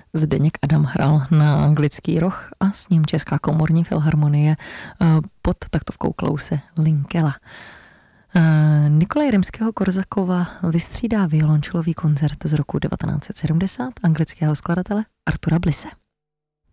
Zdeněk Adam hrál na anglický roh a s ním Česká komorní filharmonie pod taktovkou Klause Linkela. Nikolaj Rimského-Korsakova vystřídá violončelový koncert z roku 1970 anglického skladatele Artura Blisse.